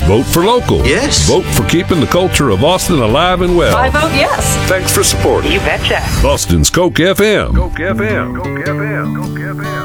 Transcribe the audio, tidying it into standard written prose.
Vote for local. Yes. Vote for keeping the culture of Austin alive and well. I vote yes. Thanks for supporting. You betcha. Austin's Coke FM. Coke FM. Coke FM. Coke FM.